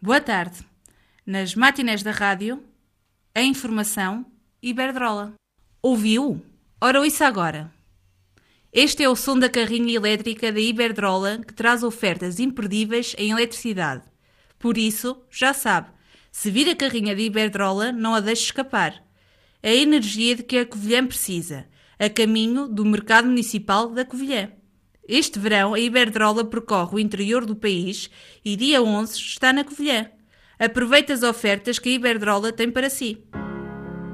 Boa tarde. Nas matinés da rádio, a informação Iberdrola. Ouviu? Ora ouça agora. Este é o som da carrinha elétrica da Iberdrola que traz ofertas imperdíveis em eletricidade. Por isso, já sabe, se vir a carrinha da Iberdrola, não a deixe escapar. É a energia de que a Covilhã precisa, a caminho do mercado municipal da Covilhã. Este verão, a Iberdrola percorre o interior do país e dia 11 está na Covilhã. Aproveite as ofertas que a Iberdrola tem para si.